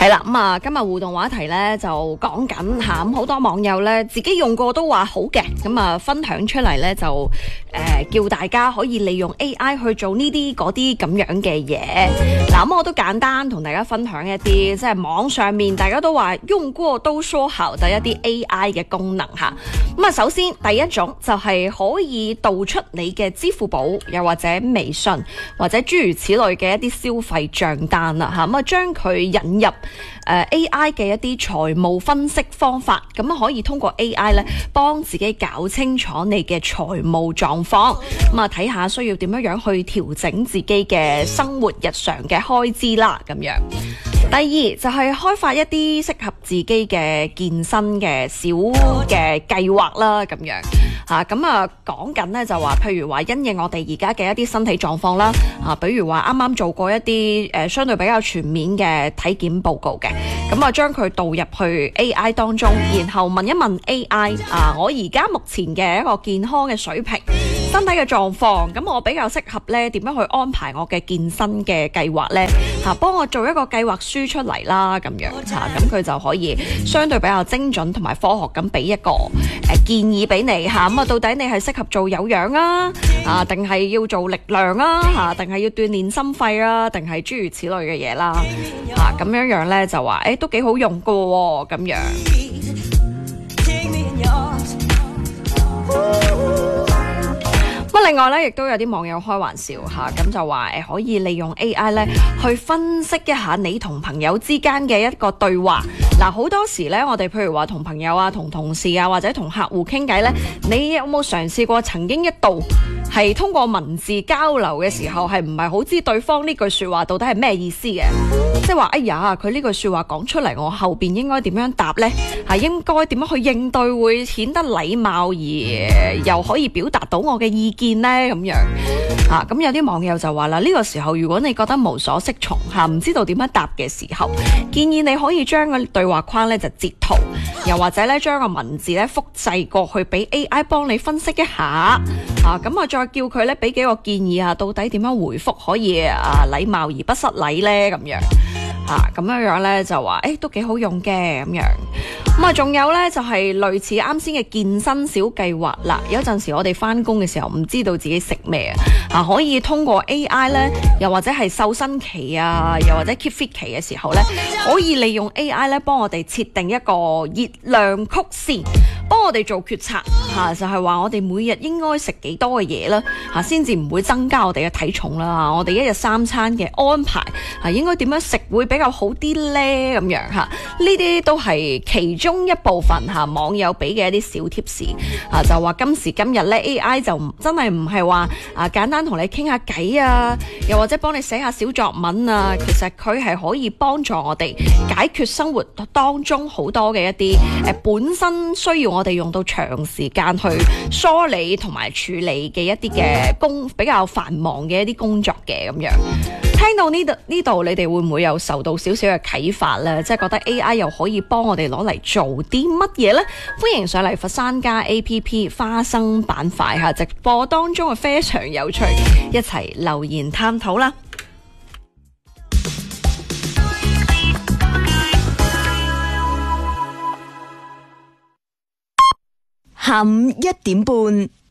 係啦，今日互動話題咧就講緊吓，好多網友咧自己用過都話好嘅，分享出嚟咧就叫大家可以利用 AI 去做呢啲嗰啲咁樣嘅嘢。咁我都簡單同大家分享一啲，即係網上面大家都話用過都說好嘅一啲 AI 嘅功能吓。首先第一種就係可以導出你嘅支付寶，又或者微信，或者諸如此類嘅一啲消費賬單啦吓。將佢引入AI 嘅一啲財務分析方法，咁可以通過 AI 咧幫自己搞清楚你嘅財務狀況，睇下需要點樣去調整自己嘅生活日常嘅開支啦咁樣。第二就係開發一啲適合自己嘅健身嘅小嘅計劃啦咁樣嚇。講緊咧就話，譬如話因應我哋而家嘅一啲身體狀況啦，比如話啱啱做過一啲相對比較全面嘅體檢報告嘅，將佢導入去 AI 當中，然後問一問 AI 我而家目前嘅一個健康嘅水平、身體嘅狀況，咁我比較適合咧點樣去安排我嘅健身嘅計劃咧幫我做一個計劃書出嚟啦咁樣咁佢就可以相對比較精準同埋科學咁俾一個建議俾你到底你係適合做有氧定係要做力量定係要鍛鍊心肺定係諸如此類嘅嘢啦咁樣咧就話都幾好用噶喎咁樣。另外咧，亦都有啲網友開玩笑咁就話可以利用 AI 咧去分析一下你同朋友之間嘅一個對話。好多時咧，我哋譬如話同朋友同同事或者同客戶傾偈咧，你有冇嘗試過曾經一度係通過文字交流嘅時候係唔係好知對方呢句說話到底係咩意思嘅？即係話哎呀，佢呢句說話講出嚟，我後邊應該點樣答呢？應該點樣去應對會顯得禮貌而又可以表達到我嘅意見呢？咁樣咁有啲網友就話啦，呢個時候如果你覺得無所適從唔知道點樣答嘅時候，建議你可以將個對話框咧就截圖，又或者咧將個文字咧複製過去俾 AI 幫你分析一下再叫佢咧俾幾個建議到底點樣回覆可以禮貌而不失禮咧咁樣咁樣咧就話都幾好用嘅咁樣。仲有咧就係類似啱先嘅健身小計劃啦。有陣時我哋翻工嘅時候唔知道自己食咩可以通過 AI 咧，又或者係瘦身期又或者 keep fit 期嘅時候咧，可以利用 AI 咧幫我哋設定一個熱量曲線，幫我哋做決策就係話我哋每日應該食幾多嘅嘢啦先至唔會增加我哋嘅體重啦我哋一日三餐嘅安排應該點樣食會比較好啲咧咁樣呢啲都係其中一部分網友俾嘅一啲小貼士就話今時今日咧 AI 就真係唔係話簡單同你傾下偈又或者幫你寫下小作文其實佢係可以幫助我哋解決生活當中好多嘅一啲本身需要我哋用到長時間去梳理同埋處理嘅一啲嘅比較繁忙嘅一啲工作嘅咁樣。聽到呢度，你哋會唔會有受到少少嘅啟發呢？即係覺得 AI 又可以幫我哋攞嚟做啲乜嘢呢？歡迎上嚟佛山家 APP 花生板塊直播當中非常有趣，一齊留言探討啦！ 下午1點半。